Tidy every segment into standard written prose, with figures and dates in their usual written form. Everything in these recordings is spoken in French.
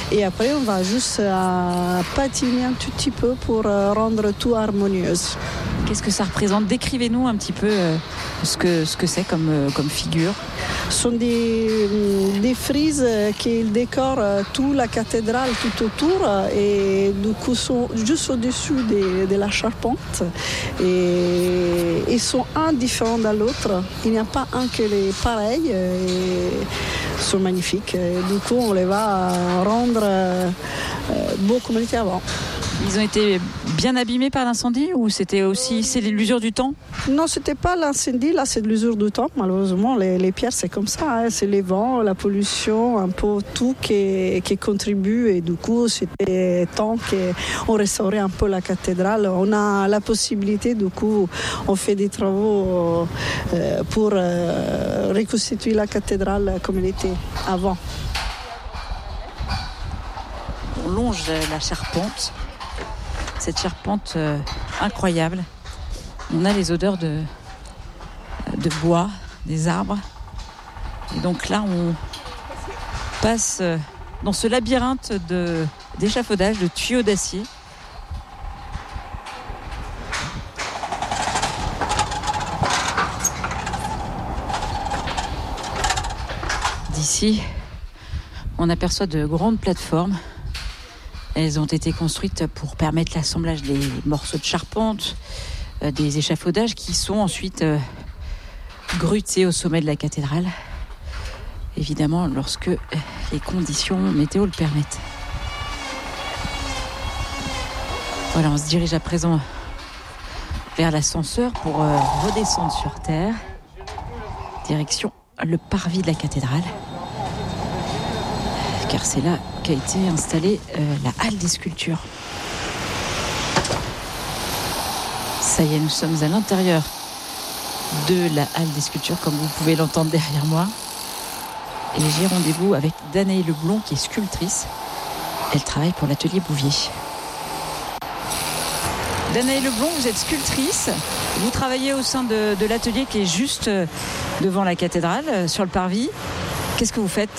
Et après, on va juste patiner un tout petit peu pour rendre tout harmonieuse. Qu'est-ce que ça représente? Décrivez-nous un petit peu ce que c'est comme figure. Ce sont des frises qui décorent toute la cathédrale tout autour et du coup sont juste au-dessus de la charpente et ils sont un différent de l'autre. Il n'y a pas un qui est pareil et sont magnifiques. Et du coup, on les va rendre beaux comme ils étaient avant. Ils ont été bien abîmés par l'incendie ou c'est l'usure du temps? Non, c'était pas l'incendie, là c'est de l'usure du temps. Malheureusement, les pierres c'est comme ça, hein. C'est les vents, la pollution, un peu tout qui contribue et du coup c'était temps qu'on restaurait un peu la cathédrale. On a la possibilité, du coup on fait des travaux pour reconstituer la cathédrale comme elle était avant. On longe la charpente. Cette charpente incroyable. On a les odeurs de bois, des arbres. Et donc là, on passe dans ce labyrinthe d'échafaudage, de tuyaux d'acier. D'ici, on aperçoit de grandes plateformes. Elles ont été construites pour permettre l'assemblage des morceaux de charpente, des échafaudages qui sont ensuite gruttés au sommet de la cathédrale. Évidemment, lorsque les conditions météo le permettent. Voilà, on se dirige à présent vers l'ascenseur pour redescendre sur terre. Direction le parvis de la cathédrale. Car c'est là qu'a été installée la halle des sculptures. Ça y est, nous sommes à l'intérieur de la halle des sculptures, comme vous pouvez l'entendre derrière moi. Et j'ai rendez-vous avec Danae Leblond, qui est sculptrice. Elle travaille pour l'atelier Bouvier. Danae Leblond, vous êtes sculptrice. Vous travaillez au sein de l'atelier qui est juste devant la cathédrale, sur le parvis. Qu'est-ce que vous faites ?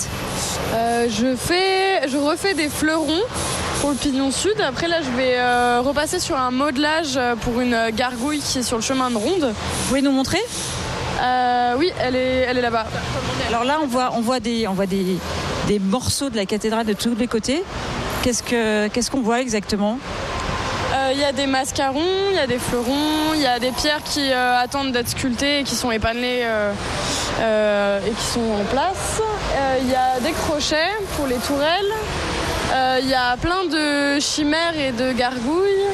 Je refais des fleurons pour le pignon sud. Après là, je vais repasser sur un modelage pour une gargouille qui est sur le chemin de ronde. Vous pouvez nous montrer ? Oui, elle est là-bas. Alors là, on voit des morceaux de la cathédrale de tous les côtés. Qu'est-ce qu'on voit exactement ? Il y a des mascarons, il y a des fleurons, il y a des pierres qui attendent d'être sculptées et qui sont épanelées et qui sont en place. Il y a des crochets pour les tourelles. Il y a plein de chimères et de gargouilles.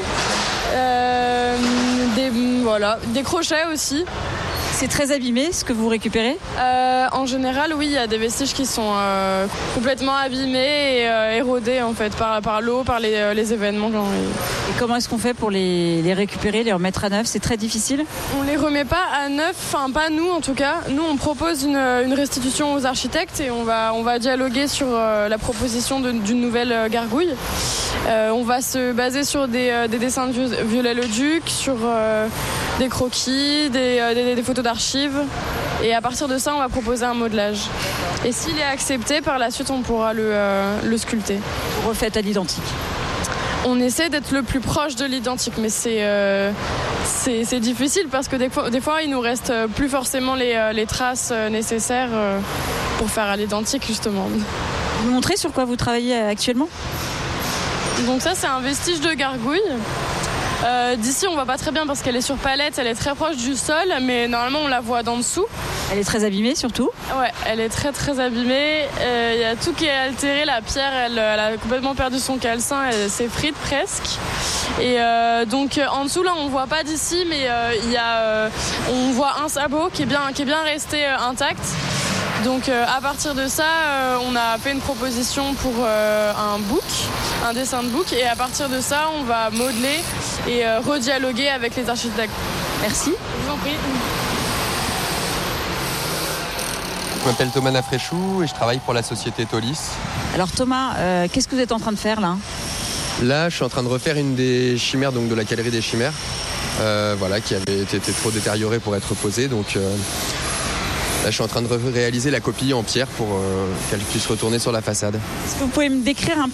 Des crochets aussi. C'est très abîmé ce que vous récupérez ? En général, oui, il y a des vestiges qui sont complètement abîmés et érodés en fait par l'eau, par les événements. Et comment est-ce qu'on fait pour les récupérer, les remettre à neuf ? C'est très difficile ? On les remet pas à neuf, enfin pas nous en tout cas. Nous, on propose une restitution aux architectes et on va dialoguer sur la proposition d'une nouvelle gargouille. On va se baser sur des dessins de Viollet-le-Duc, sur des croquis, des photos d'archives. Et à partir de ça, on va proposer un modelage. Et s'il est accepté, par la suite, on pourra le sculpter. Vous refaites à l'identique ? On essaie d'être le plus proche de l'identique, mais c'est difficile parce que des fois, il nous reste plus forcément les traces nécessaires pour faire à l'identique, justement. Vous montrez sur quoi vous travaillez actuellement ? Donc ça, c'est un vestige de gargouille. D'ici, on voit pas très bien parce qu'elle est sur palette, elle est très proche du sol, mais normalement, on la voit d'en dessous. Elle est très abîmée, surtout ? Ouais, elle est très très abîmée. Il y a tout qui est altéré. La pierre, elle a complètement perdu son calcin, elle s'effrite presque. Et donc en dessous, là, on voit pas d'ici, mais on voit un sabot qui est bien resté intact. Donc à partir de ça, on a fait une proposition pour un dessin de bouc, et à partir de ça, on va modeler et redialoguer avec les architectes. Merci. Je vous en prie. Je m'appelle Thomas Nafréchou et je travaille pour la société Tolis. Alors Thomas, qu'est-ce que vous êtes en train de faire là ? Là, je suis en train de refaire une des chimères, donc de la galerie des chimères, qui avait été trop détériorée pour être posée. Donc là, je suis en train de réaliser la copie en pierre pour qu'elle puisse retourner sur la façade. Est-ce que vous pouvez me décrire un